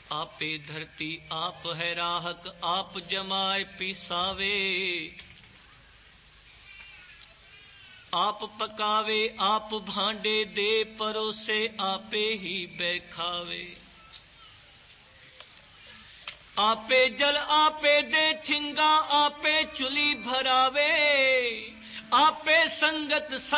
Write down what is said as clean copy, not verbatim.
आपे धरती आप है राहक, आप जमाए पिसावे। आप पकावे आप भांडे दे परोसे, आपे ही बैखावे। आपे जल आपे दे छिंगा, आपे चुली भरावे। आपे संगत